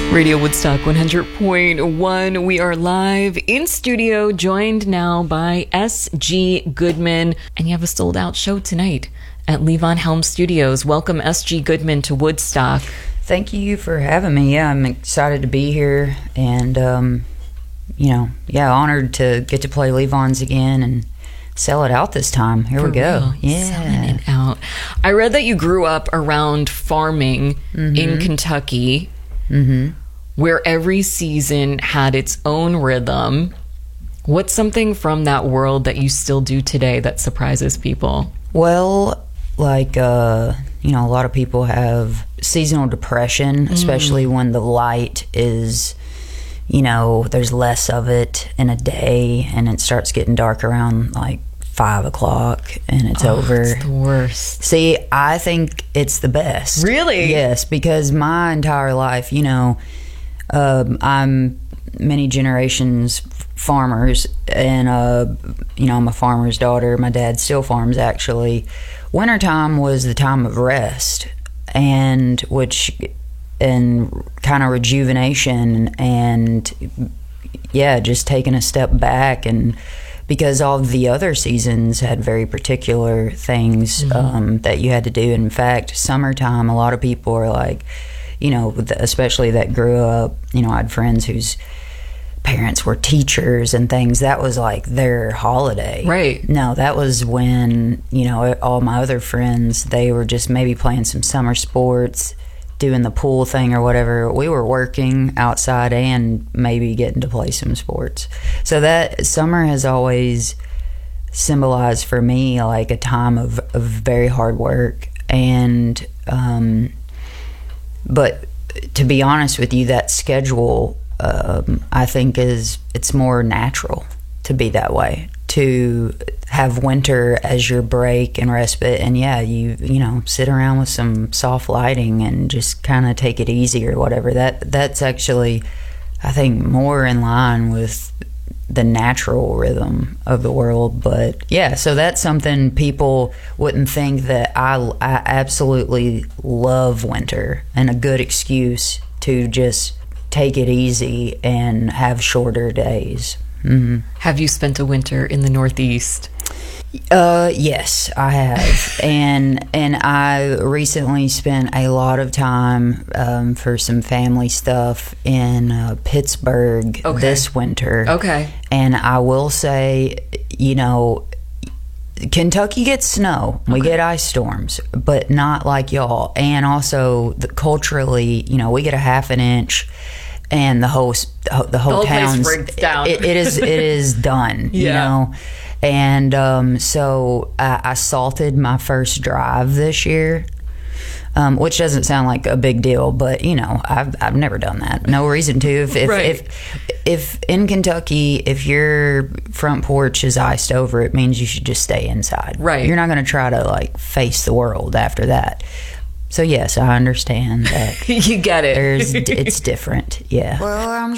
Radio Woodstock 100.1. We are live in studio, joined now by S.G. Goodman. And you have a sold out show tonight at Levon Helm Studios. Welcome, S.G. Goodman, to Woodstock. Thank you for having me. Yeah, I'm excited to be here and, honored to get to play Levon's again and sell it out this time. Here we go. Yeah. Selling it out. I read that you grew up around farming in Kentucky. Mm-hmm. Where every season had its own rhythm. What's something from that world that you still do today that surprises people? Well, a lot of people have seasonal depression, especially when the light is, there's less of it in a day and it starts getting dark around 5 o'clock and it's over. It's the worst. See, I think it's the best. Really? Yes, because my entire life, I'm many generations farmers, and I'm a farmer's daughter. My dad still farms, actually. Wintertime was the time of rest, and kind of rejuvenation, and just taking a step back, and because all the other seasons had very particular things that you had to do. In fact, summertime, a lot of people are like, especially that grew up, I had friends whose parents were teachers and things. That was like their holiday. Right. No, that was when, all my other friends, they were just maybe playing some summer sports, doing the pool thing or whatever. We were working outside and maybe getting to play some sports. So that summer has always symbolized for me like a time of very hard work. And, but to be honest with you, that schedule, I think it's more natural to be that way, to have winter as your break and respite. And you sit around with some soft lighting and just kind of take it easy or whatever. That's actually, I think, more in line with the natural rhythm of the world. But so that's something people wouldn't think, that I absolutely love winter, and a good excuse to just take it easy and have shorter days. Have you spent a winter in the Northeast? Yes, I have. and I recently spent a lot of time for some family stuff in Pittsburgh this winter. Okay. And I will say, Kentucky gets snow. We get ice storms, but not like y'all. And also, culturally, we get a half an inch, and the whole town's place breaks down. It is done. And so I salted my first drive this year, which doesn't sound like a big deal, but I've never done that. No reason to. If in Kentucky, if your front porch is iced over, it means you should just stay inside. Right. You're not going to try to face the world after that. So yes, I understand that. You get it. It's different. Yeah. Well, I'm